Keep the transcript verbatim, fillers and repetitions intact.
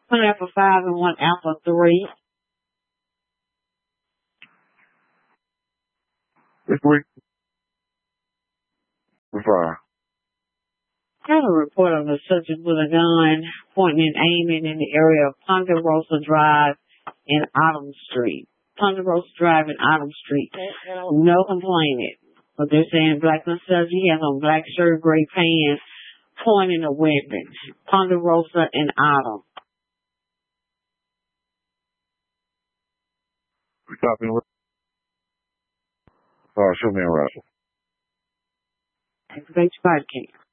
One Alpha five and one Alpha three. This week, the five. Got a report of a subject with a gun pointing and aiming in the area of Ponderosa Drive and Autumn Street. Ponderosa Drive and Autumn Street. No complaining. But they're saying black subject, he has on black shirt, gray pants, pointing a weapon. Ponderosa and Autumn. Stop me. Uh, show me a rifle. Activate your body cam.